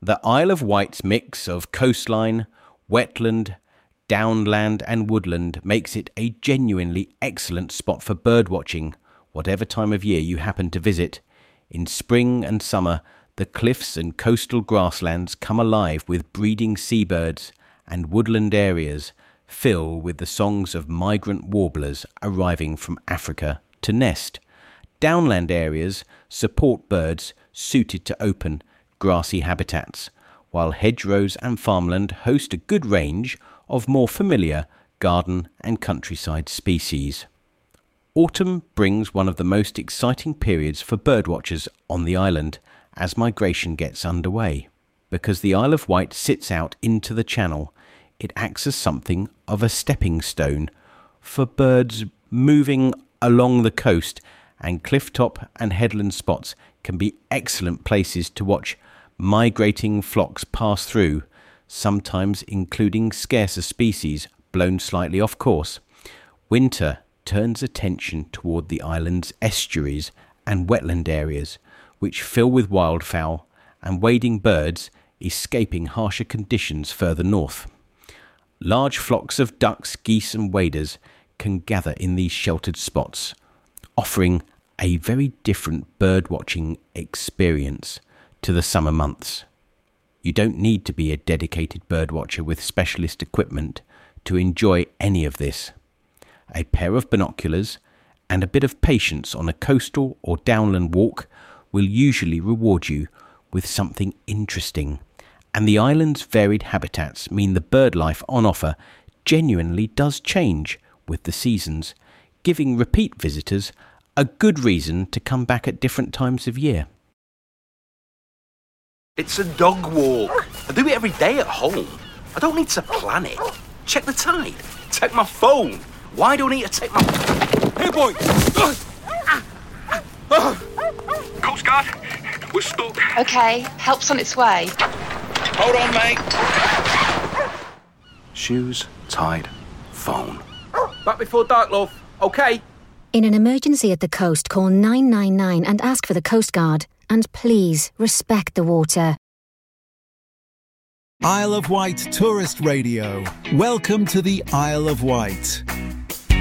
The Isle of Wight's mix of coastline, wetland, downland and woodland makes it a genuinely excellent spot for birdwatching, whatever time of year you happen to visit. In spring and summer, the cliffs and coastal grasslands come alive with breeding seabirds, and woodland areas fill with the songs of migrant warblers arriving from Africa to nest. Downland areas support birds suited to open, grassy habitats, while hedgerows and farmland host a good range of more familiar garden and countryside species. Autumn brings one of the most exciting periods for birdwatchers on the island as migration gets underway. Because the Isle of Wight sits out into the Channel, it acts as something of a stepping stone for birds moving along the coast, and clifftop and headland spots can be excellent places to watch migrating flocks pass through, sometimes including scarcer species blown slightly off course. Winter turns attention toward the island's estuaries and wetland areas, which fill with wildfowl and wading birds escaping harsher conditions further north. Large flocks of ducks, geese and waders can gather in these sheltered spots, offering a very different birdwatching experience to the summer months. You don't need to be a dedicated birdwatcher with specialist equipment to enjoy any of this. A pair of binoculars and a bit of patience on a coastal or downland walk will usually reward you with something interesting, and the island's varied habitats mean the bird life on offer genuinely does change with the seasons, giving repeat visitors a good reason to come back at different times of year. It's a dog walk. I do it every day at home. I don't need to plan it. Check the tide. Take my phone. Why do I need to take my... Hey, boy! Coast Guard, we're stuck. OK, help's on its way. Hold on, mate. Shoes, tide, phone. Back before dark, love. OK? In an emergency at the coast, call 999 and ask for the Coast Guard. And please, respect the water. Isle of Wight Tourist Radio. Welcome to the Isle of Wight.